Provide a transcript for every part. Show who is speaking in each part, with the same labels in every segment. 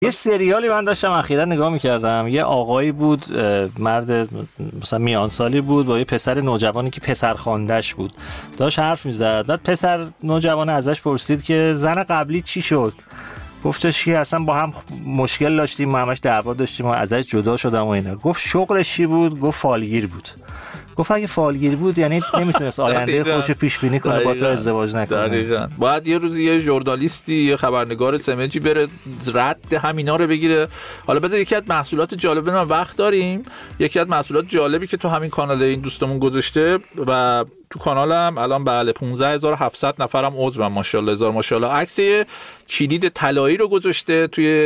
Speaker 1: یه سریالی من داشتم اخیرا نگاه میکردم، یه آقایی بود، مرد مثلا میان سالی بود، با یه پسر نوجوانی که پسر خوانده‌اش بود، داشت حرف میزد. بعد پسر نوجوان ازش پرسید که زن قبلی چی شد؟ گفتش که اصلا با هم مشکل داشتیم، ما همش دعوا داشتیم و ازش جدا شدم و اینا. گفت شغلش چی بود؟ گفت فالگیر بود. گفت اگه فالگیر بود یعنی نمیتونست آینده خودشو پیش بینی کنه، با تو ازدواج نکنه.
Speaker 2: دقیقاً. باید یه روز یه ژورنالیستی، یه خبرنگار سمجی بره رد همینا رو بگیره. حالا بذار یکی از محصولات جالب، ما وقت داریم، یکی از محصولات جالبی که تو همین کانال این دوستمون گذاشته و تو کانالم الان بله 15700 نفرم عضو، ماشاءالله هزار ماشاءالله، عکس کلید طلایی رو گذاشته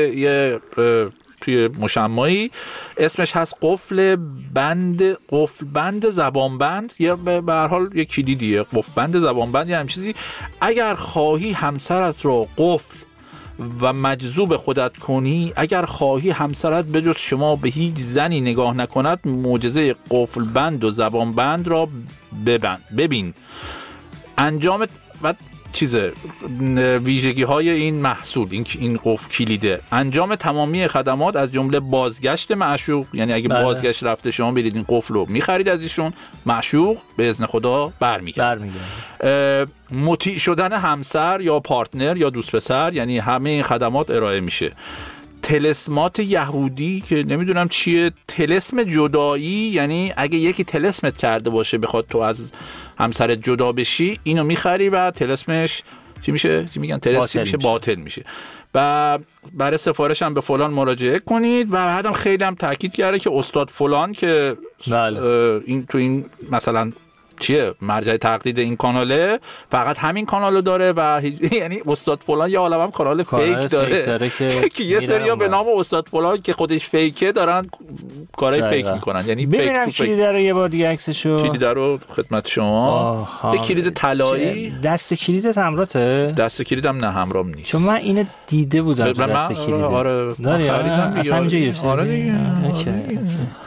Speaker 2: توی مشمعی، اسمش هست قفل بند زبان بند، یا به هر حال یه کلیدیه، قفل بند زبان بند یا همین چیزی. اگر خواهی همسرت رو قفل و مجذوب خودت کنی، اگر خواهی همسرت به جز شما به هیچ زنی نگاه نکند، معجزه قفل بند و زبان بند را ببین. انجام و ویژگی های این محصول، این قفل کلیده: انجام تمامی خدمات از جمله بازگشت معشوق، یعنی اگه بازگشت رفته شما برید این قفل رو میخرید از ایشون، معشوق به اذن خدا برمیگرده. مطیع شدن همسر یا پارتنر یا دوست پسر، یعنی همه این خدمات ارائه میشه. طلسمات یهودی که نمیدونم چیه، طلسم جدایی، یعنی اگه یکی طلسمت کرده باشه بخواد تو از همسرت جدا بشی، اینو میخری و طلسمش چی میشه؟ چی میگن؟ طلسم میشه، باطل میشه. و برای سفارش هم به فلان مراجعه کنید. و بعدم خیلی هم تاکید کرده که استاد فلان که این تو این مثلا چیه مرجع تقلید این کاناله، فقط همین کانالو داره و یعنی استاد فلان یه عالمه هم کانال فیک داره که یه سریا به نام استاد فلان که خودش فیکه دارن کارهای فیک میکنن. یعنی
Speaker 1: ببینم کلید رو یه بار دیگه عکسشو،
Speaker 2: کلید رو خدمت شما، یه کلید طلایی.
Speaker 1: دست کلیدت همراته؟
Speaker 2: دست کلیدم نه همراهم نیست،
Speaker 1: چون من اینو دیده بودم دست کلید.
Speaker 2: آره
Speaker 1: داری؟ از همینجا گرفتی؟
Speaker 2: آره دیگه.